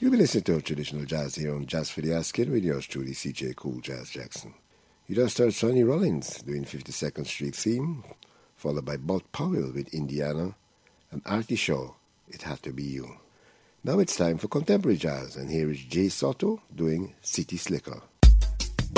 You'll be listening to traditional jazz here on Jazz for the Asking with yours truly, CJ Cool Jazz Jackson. You just heard Sonny Rollins doing 52nd Street Theme, followed by Bud Powell with Indiana, and Artie Shaw, It Had to Be You. Now it's time for contemporary jazz, and here is Jay Soto doing City Slicker.